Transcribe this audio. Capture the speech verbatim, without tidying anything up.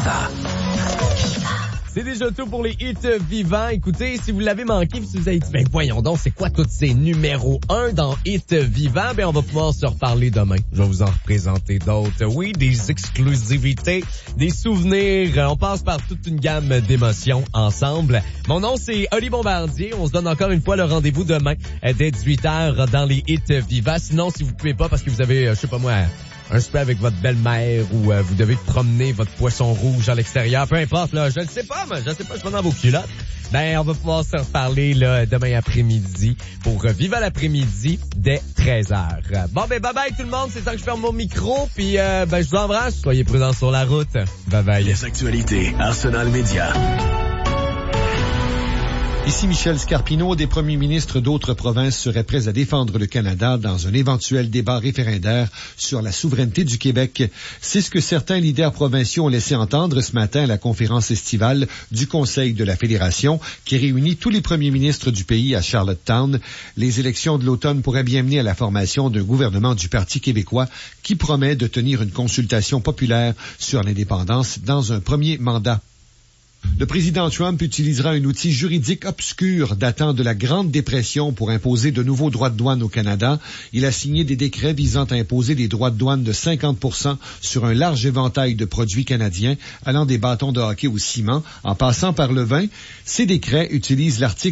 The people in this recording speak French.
Viva. C'est déjà tout pour les hits vivants. Écoutez, si vous l'avez manqué, si vous avez dit, ben voyons donc, c'est quoi tous ces numéros un dans hits vivants? Ben on va pouvoir se reparler demain. Je vais vous en représenter d'autres. Oui, des exclusivités, des souvenirs. On passe par toute une gamme d'émotions ensemble. Mon nom, c'est Oli Bombardier. On se donne encore une fois le rendez-vous demain dès dix-huit heures dans les hits vivants. Sinon, si vous pouvez pas, parce que vous avez, je sais pas moi, un souper avec votre belle-mère ou euh, vous devez promener votre poisson rouge à l'extérieur, peu importe, là, je ne sais pas, mais je ne sais pas, je suis pas dans vos culottes. Ben, on va pouvoir se reparler là demain après-midi pour euh, Viva l'après-midi dès treize heures. Bon, ben, bye-bye tout le monde, c'est temps que je ferme mon micro, puis euh, ben, je vous embrasse, soyez prudents sur la route. Bye-bye. Les actualités, Arsenal Média. Ici Michel Scarpino. Des premiers ministres d'autres provinces seraient prêts à défendre le Canada dans un éventuel débat référendaire sur la souveraineté du Québec. C'est ce que certains leaders provinciaux ont laissé entendre ce matin à la conférence estivale du Conseil de la Fédération qui réunit tous les premiers ministres du pays à Charlottetown. Les élections de l'automne pourraient bien mener à la formation d'un gouvernement du Parti québécois qui promet de tenir une consultation populaire sur l'indépendance dans un premier mandat. Le président Trump utilisera un outil juridique obscur datant de la Grande Dépression pour imposer de nouveaux droits de douane au Canada. Il a signé des décrets visant à imposer des droits de douane de cinquante pour cent sur un large éventail de produits canadiens, allant des bâtons de hockey au ciment, en passant par le vin. Ces décrets utilisent l'article